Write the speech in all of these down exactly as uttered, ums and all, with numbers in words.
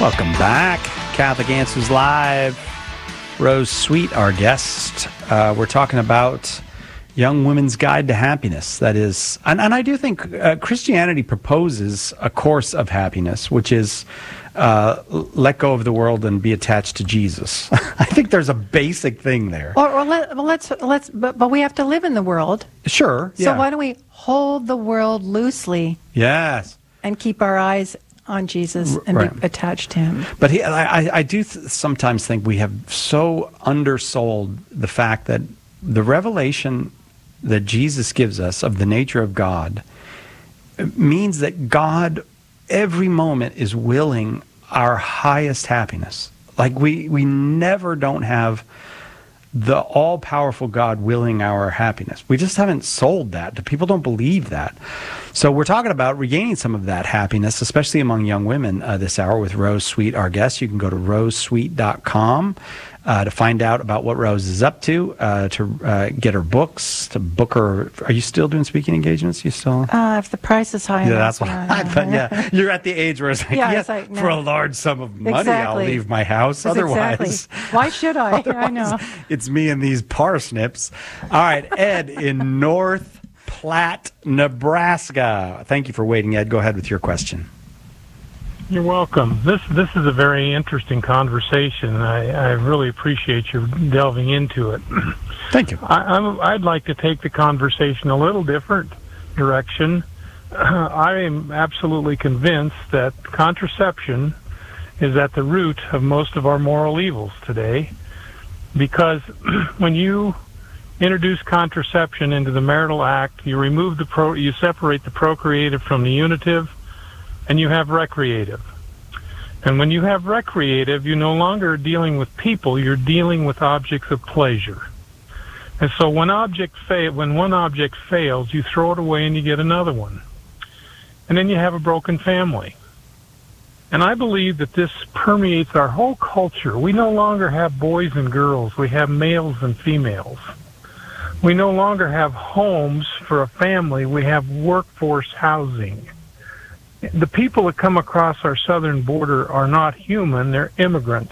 Welcome back. Catholic Answers Live. Rose Sweet, our guest. Uh, we're talking about Young Women's Guide to Happiness. That is, and, and I do think uh, Christianity proposes a course of happiness, which is uh, let go of the world and be attached to Jesus. I think there's a basic thing there. Or, or let, well, let's let's, but, but we have to live in the world. Sure. So yeah. why don't we hold the world loosely? Yes. And keep our eyes on Jesus and right. be attached to him. But he, I, I do th- sometimes think we have so undersold the fact that the revelation that Jesus gives us of the nature of God means that God every moment is willing our highest happiness. Like we, we never don't have the all-powerful God willing our happiness. We just haven't sold that. People don't believe that. So we're talking about regaining some of that happiness, especially among young women uh, this hour with Rose Sweet, our guest. You can go to rose sweet dot com uh, to find out about what Rose is up to, uh, to uh, get her books, to book her. Are you still doing speaking engagements? You still? Uh, if the price is high yeah, enough. that's what I thought. Yeah, you're at the age where it's like, yeah, yeah it's like, no. for a large sum of money, exactly. I'll leave my house. That's Otherwise, exactly. Why should I? I know. It's me and these parsnips. All right, Ed in North Platte, Nebraska. Thank you for waiting, Ed. Go ahead with your question. You're welcome. This this is a very interesting conversation. I, I really appreciate you delving into it. Thank you. I, I'm, I'd like to take the conversation a little different direction. Uh, I am absolutely convinced that contraception is at the root of most of our moral evils today, because when you introduce contraception into the marital act, you remove the pro, you separate the procreative from the unitive, and you have recreative. And when you have recreative, you're no longer dealing with people, you're dealing with objects of pleasure. And so when object fa- when one object fails, you throw it away and you get another one. And then you have a broken family. And I believe that this permeates our whole culture. We no longer have boys and girls, we have males and females. We no longer have homes for a family, we have workforce housing. The people that come across our southern border are not human, they're immigrants.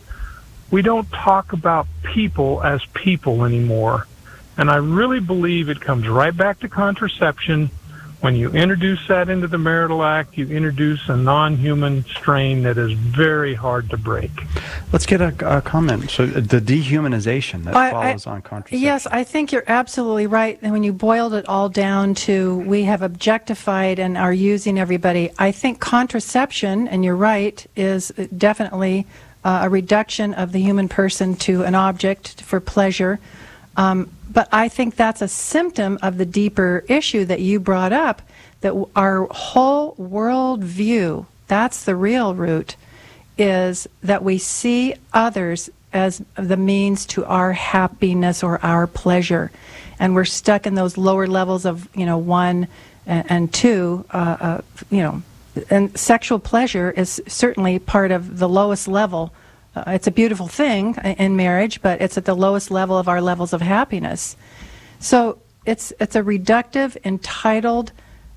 We don't talk about people as people anymore. And I really believe it comes right back to contraception. When you introduce that into the marital act, you introduce a non-human strain that is very hard to break. Let's get a, a comment. So the dehumanization that I, follows I, on contraception. Yes, I think you're absolutely right. And when you boiled it all down to we have objectified and are using everybody, I think contraception, and you're right, is definitely uh, a reduction of the human person to an object for pleasure. Um, but I think that's a symptom of the deeper issue that you brought up, that our whole world view, that's the real root, is that we see others as the means to our happiness or our pleasure. And we're stuck in those lower levels of, you know, one and, and two, uh, uh, you know, and sexual pleasure is certainly part of the lowest level. Uh, it's a beautiful thing in marriage, but it's at the lowest level of our levels of happiness. So it's it's a reductive, entitled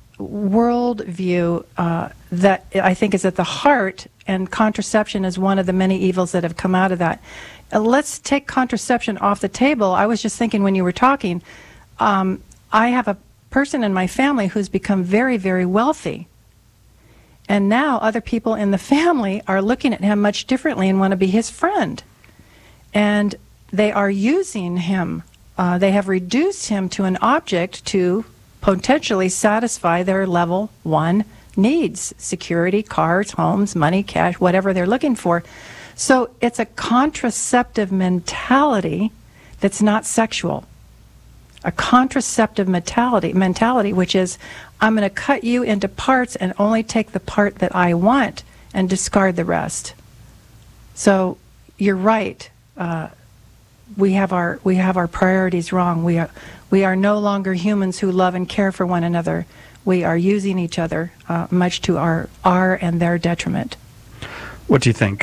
worldview uh, that I think is at the heart, and contraception is one of the many evils that have come out of that. Uh, let's take contraception off the table. I was just thinking when you were talking, um, I have a person in my family who's become very, very wealthy. And now other people in the family are looking at him much differently and want to be his friend. And they are using him. Uh, they have reduced him to an object to potentially satisfy their level one needs: security, cars, homes, money, cash, whatever they're looking for. So it's a contraceptive mentality that's not sexual. A contraceptive mentality, mentality, which is, I'm going to cut you into parts and only take the part that I want and discard the rest. So you're right. Uh, we have our we have our priorities wrong. We are we are no longer humans who love and care for one another. We are using each other, uh, much to our our and their detriment. What do you think?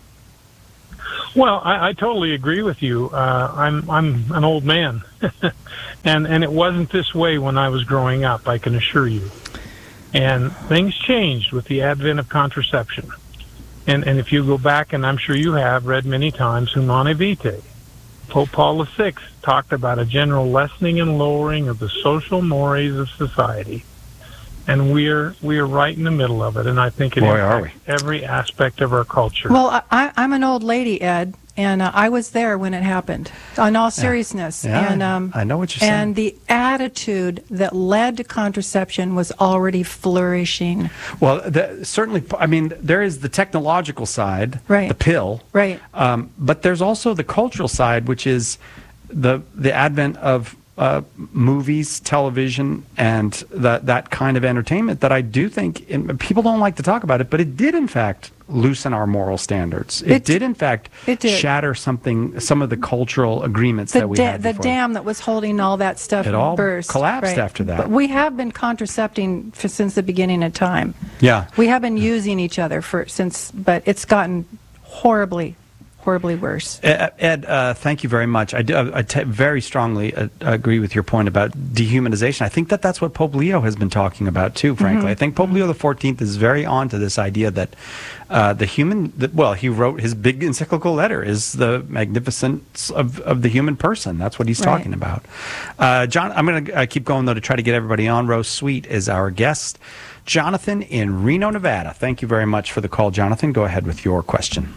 Well, I, I totally agree with you. Uh, I'm I'm an old man, and and it wasn't this way when I was growing up, I can assure you. And things changed with the advent of contraception. And, and if you go back, and I'm sure you have read many times, Humanae Vitae, Pope Paul the Sixth talked about a general lessening and lowering of the social mores of society. And we're we're right in the middle of it, and I think it Boy, are impacts every aspect of our culture. Well, I, I'm an old lady, Ed, and uh, I was there when it happened, in all seriousness. Yeah, and um, I know what you're saying. And the attitude that led to contraception was already flourishing. Well, the, certainly, I mean, there is the technological side, Right. the pill, Right. Um, but there's also the cultural side, which is the the advent of uh, movies, television, and that that kind of entertainment that I do think in, people don't like to talk about it, but it did in fact loosen our moral standards. It, It- did in fact it did. shatter something, some of the cultural agreements The, that we da- had the before. dam that was holding all that stuff It all burst. collapsed right. after that. But we have been contracepting for, since the beginning of time. Yeah. We have been using each other for since, but it's gotten horribly, horribly worse. Ed, Ed uh, thank you very much. I, do, I t- very strongly uh, agree with your point about dehumanization. I think that that's what Pope Leo has been talking about too, frankly. Mm-hmm. I think Pope Leo the fourteenth is very on to this idea that uh, the human, that, well, he wrote his big encyclical letter, is the magnificence of, of the human person. That's what he's Right. talking about. Uh, John, I'm going to uh, keep going, though, to try to get everybody on. Rose Sweet is our guest. Jonathan in Reno, Nevada. Thank you very much for the call, Jonathan. Go ahead with your question.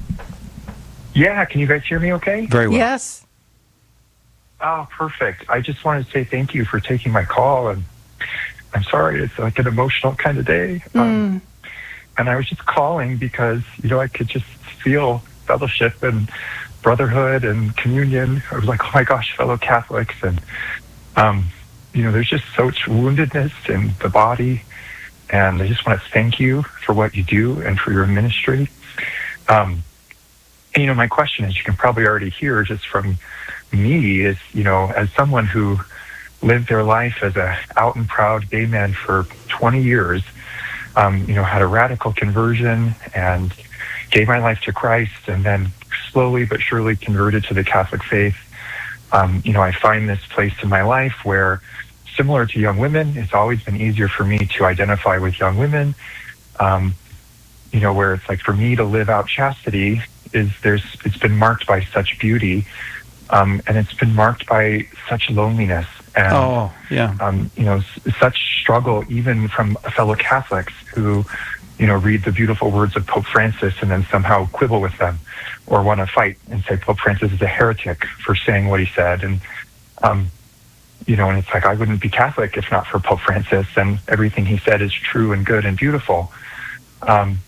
Yeah, can you guys hear me okay? Very well. Yes. Oh, perfect. I just wanted to say thank you for taking my call. And I'm sorry, it's like an emotional kind of day. Um, and I was just calling because, you know, I could just feel fellowship and brotherhood and communion. I was like, oh my gosh, fellow Catholics. And, um, you know, there's just such woundedness in the body. And I just want to thank you for what you do and for your ministry. Um, And, you know, my question, as you can probably already hear just from me, is, you know, as someone who lived their life as a out and proud gay man for twenty years, um, you know, had a radical conversion and gave my life to Christ, and then slowly but surely converted to the Catholic faith. Um, you know, I find this place in my life where, similar to young women, it's always been easier for me to identify with young women. Um, you know, where it's like for me to live out chastity is there's it's been marked by such beauty, um, and it's been marked by such loneliness and Oh, yeah. um, you know s- such struggle even from fellow Catholics who, you know, read the beautiful words of Pope Francis and then somehow quibble with them or want to fight and say Pope Francis is a heretic for saying what he said. And um, you know, and it's like I wouldn't be Catholic if not for Pope Francis, and everything he said is true and good and beautiful. Um,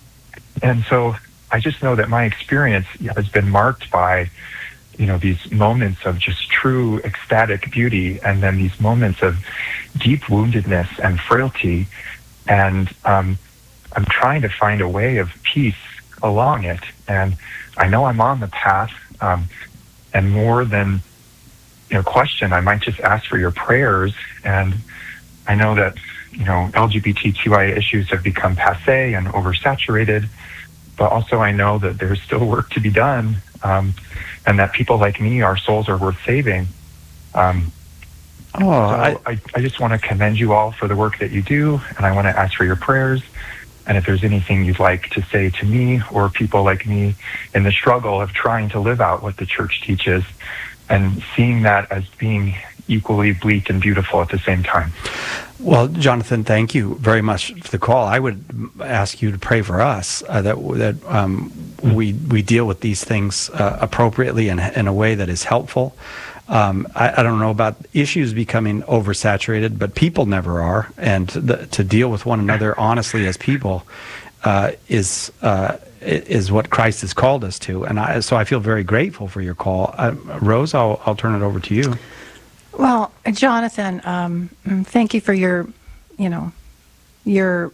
and so I just know that my experience has been marked by, you know, these moments of just true ecstatic beauty, and then these moments of deep woundedness and frailty. And um, I'm trying to find a way of peace along it. And I know I'm on the path. Um, and more than, you know, question, I might just ask for your prayers. And I know that, you know, L G B T Q I A issues have become passé and oversaturated. But also I know that there's still work to be done, um, and that people like me, our souls are worth saving. Um, Oh, so I, I, I just want to commend you all for the work that you do, and I want to ask for your prayers. And if there's anything you'd like to say to me or people like me in the struggle of trying to live out what the church teaches and seeing that as being equally bleak and beautiful at the same time. Well, Jonathan, thank you very much for the call. I would ask you to pray for us uh, that that um, we we deal with these things uh, appropriately and in a way that is helpful. Um, I, I don't know about issues becoming oversaturated, but people never are, and the, to deal with one another honestly as people uh, is uh, is what Christ has called us to. And I, so I feel very grateful for your call, uh, Rose. I'll I'll turn it over to you. Well, Jonathan, um, thank you for your, you know, your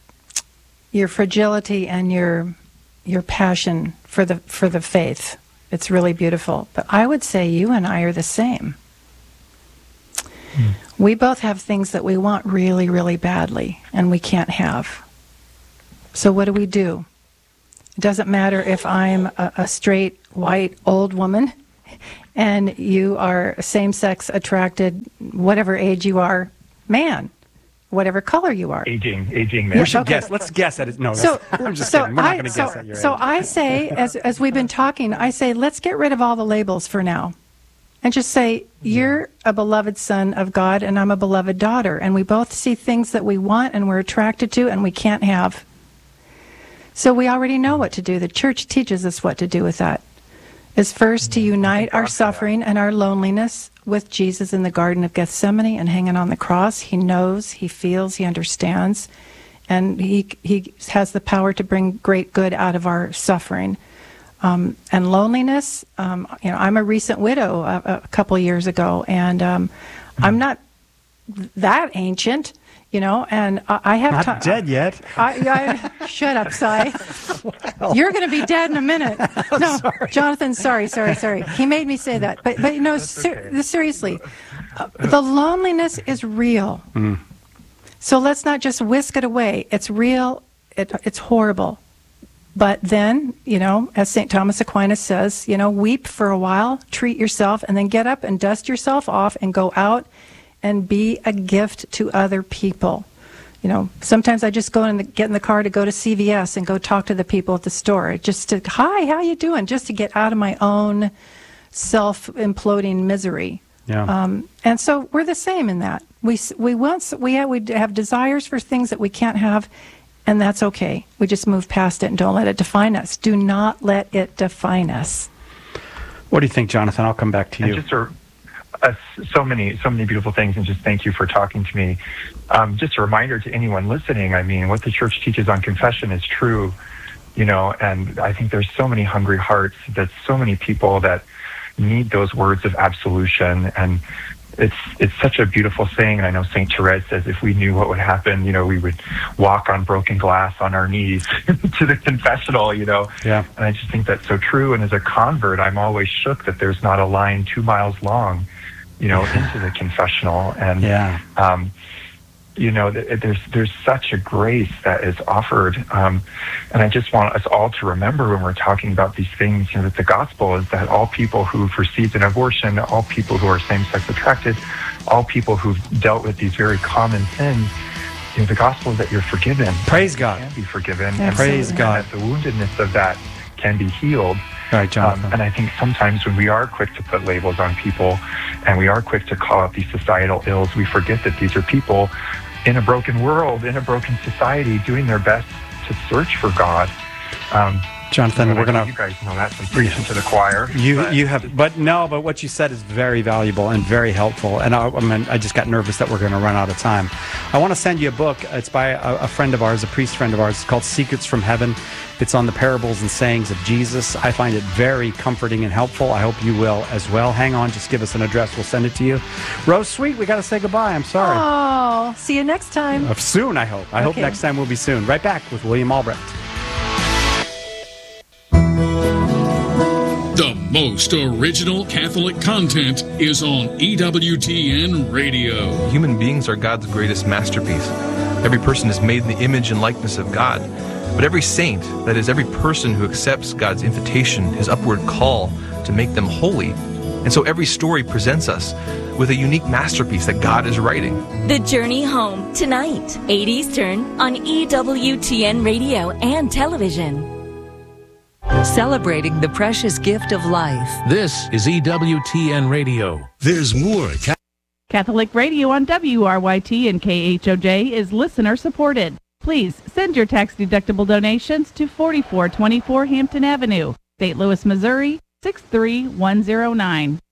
your fragility and your your passion for the for the faith. It's really beautiful. But I would say you and I are the same. Mm. We both have things that we want really, really badly, and we can't have. So what do we do? It doesn't matter if I'm a, a straight, white, old woman, and you are a same-sex attracted, whatever age you are, man. whatever color you are. Aging, aging man. We should okay. guess. Let's guess at it. No, So, I'm just so kidding. We're not I, going to so, guess at your so age. I say, as as we've been talking, I say, let's get rid of all the labels for now, and just say, you're a beloved son of God, and I'm a beloved daughter, and we both see things that we want and we're attracted to, and we can't have. So we already know what to do. The church teaches us what to do with that. Is first to unite our suffering and our loneliness with Jesus in the Garden of Gethsemane and hanging on the cross. He knows, he feels, he understands, and he he has the power to bring great good out of our suffering. Um, and loneliness, um, you know, I'm a recent widow a, a couple years ago, and um, I'm not that ancient, you know, and I, I have Not time. dead yet. I, I, shut up, Cy. You're going to be dead in a minute. No, sorry. Jonathan, sorry, sorry, sorry. He made me say that. But, but you know, ser- seriously, uh, the loneliness is real. Mm. So let's not just whisk it away. It's real. It, it's horrible. But then, you know, as Saint Thomas Aquinas says, you know, weep for a while, treat yourself, and then get up and dust yourself off and go out and be a gift to other people. You know, sometimes I just go in the, get in the car to go to C V S and go talk to the people at the store, just to, hi, how you doing? Just to get out of my own self-imploding misery. Yeah. Um, and so we're the same in that. We we want we have, we have desires for things that we can't have, and that's okay. We just move past it and don't let it define us. Do not let it define us. What do you think, Jonathan? I'll come back to you. And just a, a, so many, so many beautiful things, and just thank you for talking to me. Um, just a reminder to anyone listening. I mean, what the church teaches on confession is true, you know. And I think there's so many hungry hearts. That so many people that need those words of absolution, and it's it's such a beautiful thing. And I know Saint Therese says if we knew what would happen, you know, we would walk on broken glass on our knees to the confessional, you know. Yeah. And I just think that's so true. And as a convert, I'm always shook that there's not a line two miles long, you know, into the confessional. And Yeah. um, you know, th- there's there's such a grace that is offered, um, and I just want us all to remember when we're talking about these things, you know, that the gospel is that all people who've received an abortion, all people who are same-sex attracted, all people who've dealt with these very common sins, you know, the gospel is that you're forgiven. Praise God. Can be forgiven. Absolutely. And Praise and God. that the woundedness of that can be healed. All right, Jonathan. Um, and I think sometimes when we are quick to put labels on people and we are quick to call out these societal ills, we forget that these are people in a broken world, in a broken society, doing their best to search for God. Um, Jonathan, we're going to... You guys know that, so I'm preaching to the choir. You but you have, but no, but what you said is very valuable and very helpful. And I, I mean, I just got nervous that we're going to run out of time. I want to send you a book. It's by a, a friend of ours, a priest friend of ours. It's called Secrets from Heaven. It's on the parables and sayings of Jesus. I find it very comforting and helpful. I hope you will as well. Hang on, just give us an address. We'll send it to you. Rose Sweet, we got to say goodbye. I'm sorry. Oh, see you next time. Uh, soon, I hope. I hope Okay. next time will be soon. Right back with William Albrecht. The most original Catholic content is on E W T N Radio. Human beings are God's greatest masterpiece. Every person is made in the image and likeness of God. But every saint, that is, every person who accepts God's invitation, his upward call to make them holy. And so every story presents us with a unique masterpiece that God is writing. The Journey Home, tonight, eight Eastern, on E W T N Radio and television. Celebrating the precious gift of life. This is E W T N Radio. There's more. Catholic Radio on W R Y T and K H O J is listener supported. Please send your tax-deductible donations to forty-four twenty-four Hampton Avenue, Saint Louis, Missouri, six three one zero nine.